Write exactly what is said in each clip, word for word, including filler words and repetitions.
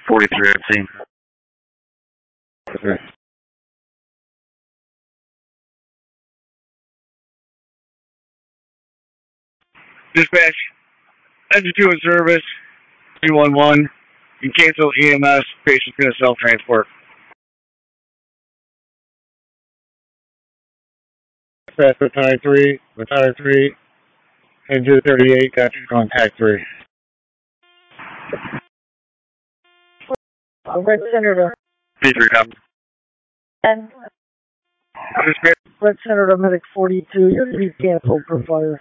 forty-three at scene. Okay. Dispatch, engine two in service, three one one. You can cancel E M S, patient's going to self-transport. Dispatch, Battalion three, Battalion three, engine thirty-eight, got you contact three. Red Senator. P three, copy. And Dispatch. Red Senator Medic forty-two, you're going to be canceled for fire.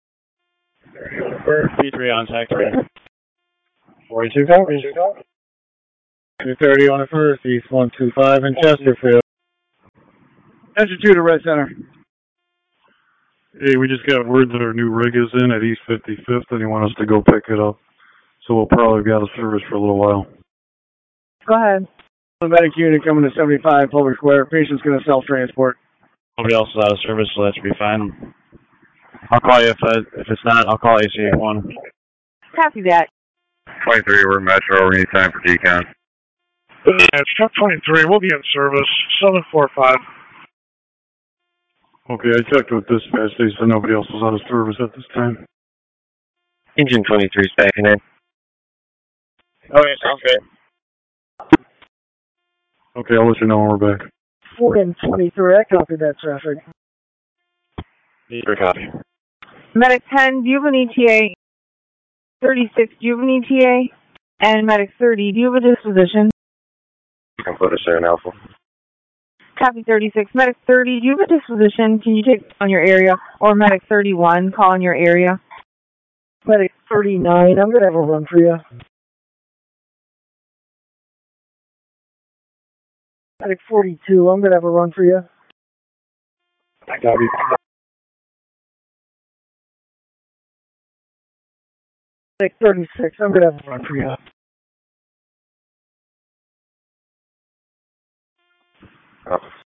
P three on tact three. forty-two, copy. two thirty on the first, East one two five in Chesterfield. Engine two to Red Center. Hey, we just got word that our new rig is in at East fifty-fifth, and they want us to go pick it up. So we'll probably be out of service for a little while. Go ahead. The medic unit coming to seventy-five Public Square. Patient's going to self-transport. Nobody else is out of service, so that should be fine. I'll call you if I, if it's not. I'll call A C eight one. Copy that. twenty-three, we're Metro. We need time for decon. Yeah, it's truck twenty-three. We'll be in service. seven four five. Okay, I checked with dispatch. They said nobody else was out of service at this time. Engine twenty-three is backing in. Oh, yeah, sounds good. Okay, I'll let you know when we're back. four and twenty-three, I copy that traffic. Either copy. Medic ten, do you have an E T A? thirty-six, do you have an E T A? And Medic thirty, do you have a disposition? You can put us there in Alpha. Copy thirty-six. Medic thirty, do you have a disposition? Can you take on your area? Or Medic thirty-one, call in your area? Medic thirty-nine, I'm going to have a run for you. Medic forty-two, I'm going to have a run for you. I copy. Medic thirty-six, I'm going to have a run for you. Oh.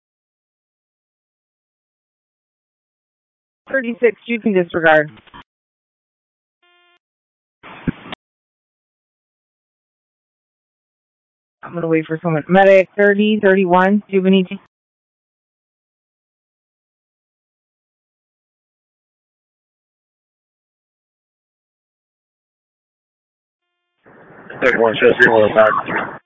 thirty-six, you can disregard. I'm going to wait for someone. Medic thirty, thirty-one, do you have an E T A? thirty-one, Chesterfield, back.